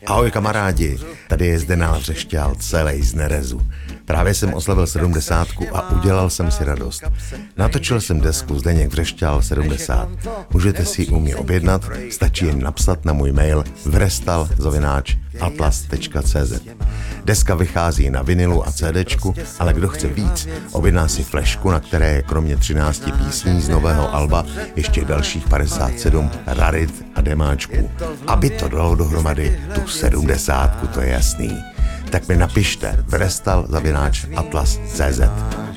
Ahoj kamarádi, tady je Zdenal Vřešťál, celej z nerezu. Právě jsem oslavil 70 a udělal jsem si radost. Natočil jsem desku Zdeněk Vřešťál 70. Můžete si ji u mě objednat, stačí jen napsat na můj mail vrestal@atlas.cz. Deska vychází na vinilu a CDčku, ale kdo chce víc, objedná si flešku, na které je kromě 13 písní z nového alba ještě dalších 57 rarit a demáčků. Aby to dalo dohromady tu 70, to je jasný. Tak mi napište vrestal@atlas.cz.